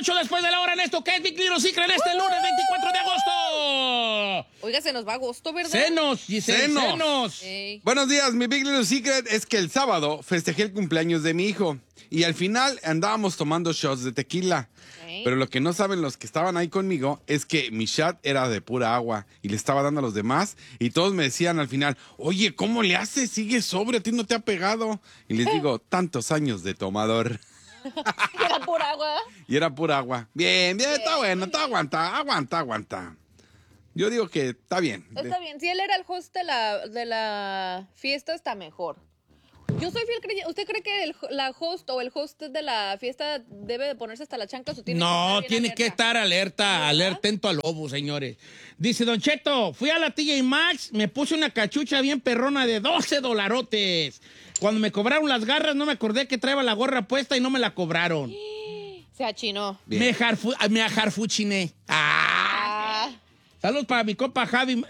8 después de la hora en esto que es Big Little Secret en este lunes 24 de agosto. Oiga, se nos va agosto, ¿verdad? Senos, Giselle, senos. Ey. Buenos días, mi Big Little Secret es que el sábado festejé el cumpleaños de mi hijo y al final andábamos tomando shots de tequila. Ok. Pero lo que no saben los que estaban ahí conmigo es que mi shot era de pura agua y le estaba dando a los demás y todos me decían al final, oye, ¿cómo le haces? Sigue sobrio, a ti no te ha pegado. Y les digo, tantos años de tomador. Era por agua. Y era pura agua. Bien, está bueno, está aguanta. Yo digo que está bien. Está bien, si él era el host de la fiesta, está mejor. Yo soy fiel creyente. ¿Usted cree que la host o el host de la fiesta debe de ponerse hasta la chancla o tiene No, que estar bien tiene que alerta? estar alerta, atento al lobo, señores. Dice Don Cheto, fui a la TJ Maxx, me puse una cachucha bien perrona de $12. Cuando me cobraron las garras, no me acordé que traía la gorra puesta y no me la cobraron. Se achinó. Bien. Me ajarfuchiné. Ah, Saludos para mi compa Javi.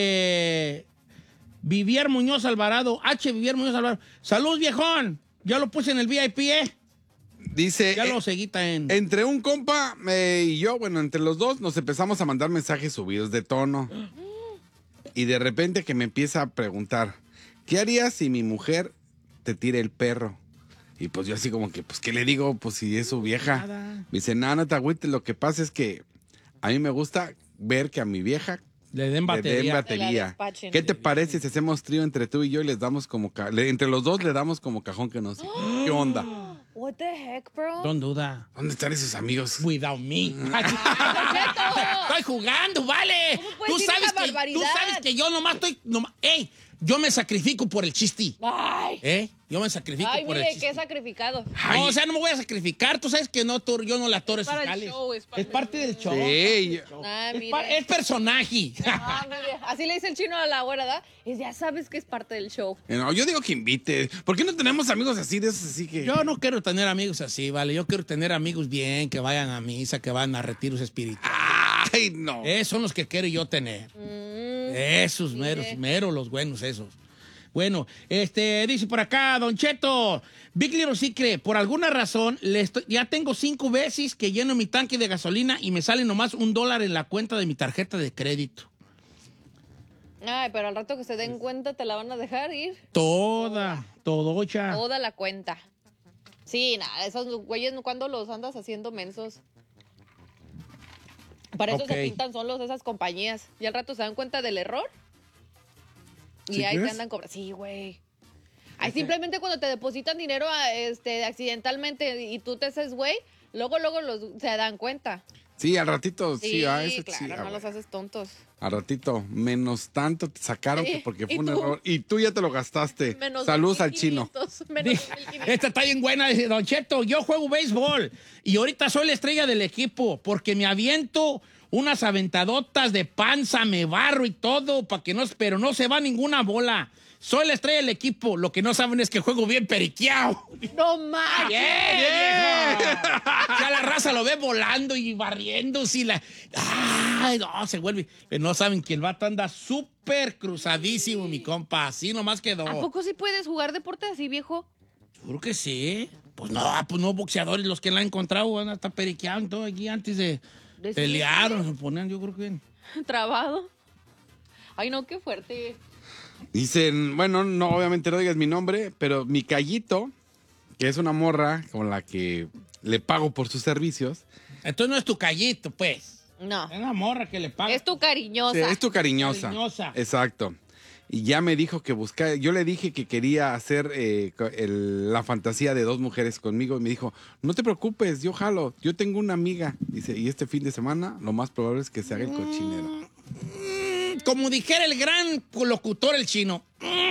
Vivier Muñoz Alvarado. Vivier Muñoz Alvarado. Saludos, viejón. Ya lo puse en el VIP, Dice, Ya lo seguí en... entre un compa y yo, bueno, entre los dos nos empezamos a mandar mensajes subidos de tono. Y de repente que me empieza a preguntar, ¿qué harías si mi mujer te tira el perro? Y pues yo así como que, pues, ¿qué le digo? Pues si es su vieja. Nada. Me dice, no te agüites, lo que pasa es que a mí me gusta ver que a mi vieja Le den le den batería. batería. Que la despachen. ¿Qué te parece si hacemos trío entre tú y yo y les damos como... entre los dos le damos como cajón que nos... ¿Qué onda? what the heck, bro? Don't do that. ¿Dónde están esos amigos? Without me. Cheto. Estoy jugando, vale. ¿Cómo puedes decir esa Tú barbaridad? sabes que yo nomás estoy... ¡Ey! Yo me sacrifico por el chiste. Ay, Yo me sacrifico ay, por el mire, chiste. qué sacrificado. No, o sea, no me voy a sacrificar. Tú sabes que no, yo no la toro para el Cales. show, es parte parte del show. Sí. Ah, Es, mire. es personaje. Ah, mire. Así le dice el chino a la güera, ¿verdad? Ya sabes que es parte del show. No, yo digo que invite. ¿Por qué no tenemos amigos así de esos así que... Yo no quiero tener amigos así, ¿vale? Yo quiero tener amigos bien, que vayan a misa, que vayan a retiros espirituales. Ay, no. Esos son los que quiero yo tener. Esos meros, los buenos, esos. Bueno, dice por acá, Don Cheto, Big Little Secret, por alguna razón, ya tengo 5 veces que lleno mi tanque de gasolina y me sale nomás $1 en la cuenta de mi tarjeta de crédito. Ay, pero al rato que se den cuenta te la van a dejar ir. Toda. Toda la cuenta. Sí, nada, esos güeyes, ¿cuándo los andas haciendo mensos? Para eso Ok. se pintan solos esas compañías. Y al rato se dan cuenta del error. Y ¿Sí ahí te crees? andan cobrando. Sí, güey. Ahí simplemente cuando te depositan dinero accidentalmente y tú te haces güey, luego se dan cuenta. Sí, al ratito, sí, ese claro, sí. no güey. los haces tontos. Al ratito, menos tanto te sacaron Sí, que porque ¿y fue un tú? error. Y tú ya te lo gastaste. Menos Saludos al chino. 2,500, menos 2,500. Esta está bien buena, dice Don Cheto. Yo juego béisbol y ahorita soy la estrella del equipo porque me aviento unas aventadotas de panza, me barro y todo, pero no se va ninguna bola. Soy la estrella del equipo. Lo que no saben es que juego bien periqueado. ¡No más! ¡Bien! Ya la raza lo ve volando y barriendo. ¡Ay, no! Se vuelve. Pero no saben que el vato anda súper cruzadísimo, mi compa. Así nomás quedó. ¿A poco sí puedes jugar deporte así, viejo? Yo creo que sí. Pues no, boxeadores, los que la han encontrado van a estar periqueando todo aquí antes de ¿De pelear. Se ponían, yo creo que... ¿Trabado? Ay, no, qué fuerte. Dicen, bueno, no, obviamente no digas mi nombre, pero mi Callito, que es una morra con la que le pago por sus servicios. Entonces no es tu callito, pues. No. Es una morra que le paga. Es tu cariñosa. Sí, es tu cariñosa. Cariñosa. Exacto. Y ya me dijo que buscaba, yo le dije que quería hacer la fantasía de 2 mujeres conmigo y me dijo, no te preocupes, yo jalo, yo tengo una amiga. Dice, y este fin de semana lo más probable es que se haga el cochinero. Como dijera el gran locutor, el chino.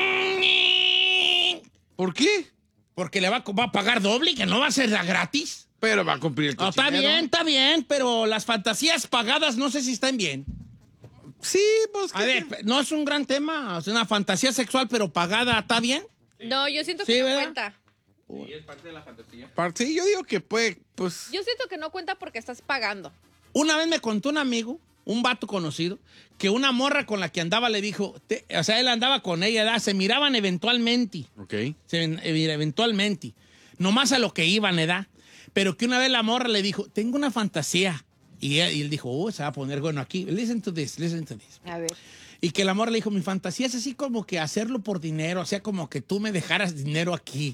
¿Por qué? Porque le va a pagar doble y que no va a ser gratis. Pero va a cumplir el No, cochinero. está bien, pero las fantasías pagadas no sé si están bien. Sí, pues. A ver, no es un gran tema, es una fantasía sexual, pero pagada, ¿está bien? No, yo siento Sí, que no ¿verdad? cuenta. Sí, yo digo que puede, pues. Yo siento que no cuenta porque estás pagando. Una vez me contó un amigo, un vato conocido, que una morra con la que andaba le dijo, o sea, él andaba con ella, ¿verdad? Se miraban eventualmente. Ok. Eventualmente. Nomás a lo que iban, ¿edad? pero que una vez la morra le dijo, tengo una fantasía. Y él dijo, se va a poner bueno aquí. Listen to this. A ver. Y que la morra le dijo, mi fantasía es así como que hacerlo por dinero, o sea, como que tú me dejaras dinero aquí.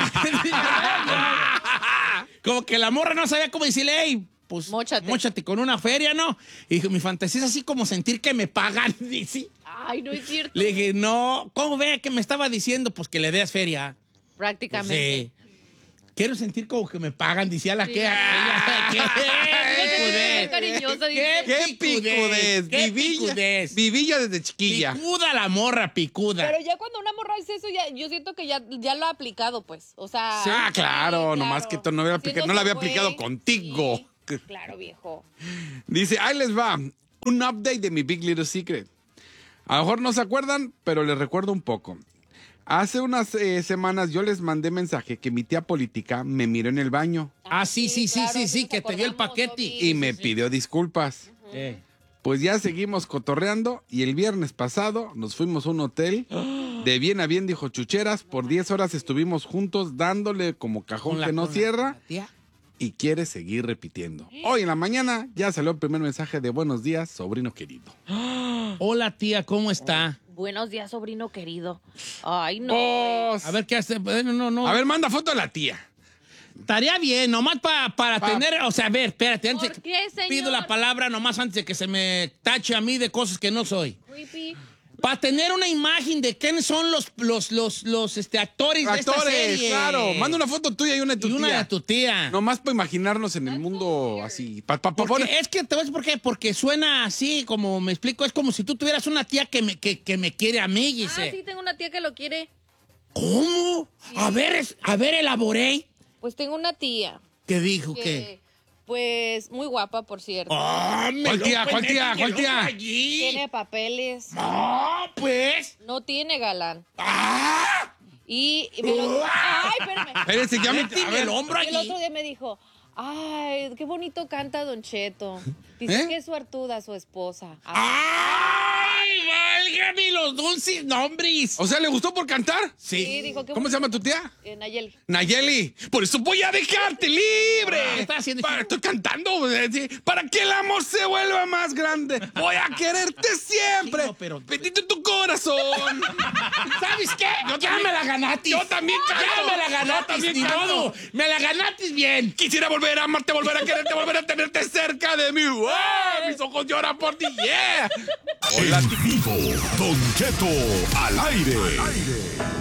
Como que la morra no sabía cómo decirle, hey, pues móchate con una feria, ¿no? Y dijo, mi fantasía es así como sentir que me pagan. Y sí. Ay, no es cierto. Le dije, no, ¿cómo ve que me estaba diciendo? Pues que le des feria. Prácticamente. Pues, sí. Quiero sentir como que me pagan, decía la Sí. que... Qué cariñosa, dice. ¡Qué picudez! Vivilla desde chiquilla. Picuda la morra, picuda. Pero ya cuando una morra hace eso, yo siento que ya lo ha aplicado, pues. O sea. Ah, claro, sí, nomás que tú no la había aplicado contigo. Sí, claro, viejo. Dice, ahí les va, un update de mi Big Little Secret. A lo mejor no se acuerdan, pero les recuerdo un poco. Hace unas semanas yo les mandé mensaje que mi tía política me miró en el baño Sí, claro, que te dio el paquete. y me pidió disculpas. Pues ya seguimos cotorreando y el viernes pasado nos fuimos a un hotel de bien a bien, dijo Chucheras. Por 10 horas estuvimos juntos dándole como cajón que no cierra y quiere seguir repitiendo. Hoy en la mañana ya salió el primer mensaje de buenos días, sobrino querido. Hola, tía, ¿cómo está? Buenos días, sobrino querido. Ay, no. Pues, A ver, ¿qué hace? No. a ver, manda foto de la tía. Estaría bien, nomás para tener... O sea, a ver, espérate, antes ¿Por qué, señor? pido la palabra nomás antes de que se me tache a mí de cosas que no soy. Creepy. Para tener una imagen de quiénes son los actores de esta serie. Claro. Manda una foto tuya y una de tu Y una tía. de tu tía. Nomás para imaginarnos en el mundo así. Porque es que te voy a decir por qué. Porque suena así, como me explico. Es como si tú tuvieras una tía que me quiere a mí, Gise. Sí, tengo una tía que lo quiere. ¿Cómo? A ver, elaboré. Pues tengo una tía ¿Qué dijo? que, ¿Qué? pues, muy guapa, por cierto. ¿Cuál tía? ¿Cuál tía? Tiene papeles. Pues. No tiene galán. ¡Ah! Y me lo... Ay, espérame. Espérense, ya me... Metíme el hombro El allí. otro día me dijo, ay, qué bonito canta Don Cheto. Dice que es suertuda su esposa. ¡Ay, válgame los dulces nombres! O sea, ¿le gustó por cantar? Sí, dijo que... ¿Cómo se llama tu tía? Nayeli. Nayeli. Por eso voy a dejarte libre. ¿Qué estás haciendo? Estoy cantando. Sí, para que el amor se vuelva más grande. Voy a quererte siempre. Sí, no, pero- Bendito tu corazón. ¿Sabes qué? Ya me la ganaste. Yo también canto. Ya me la Yo ganaste, también ni canto. modo. Me la ganaste bien. Quisiera volver a amarte, volver a quererte, volver a tenerte cerca de mí. ¡Ah! Mis ojos lloran por ti. ¡Yeah! En vivo, Don Cheto al aire.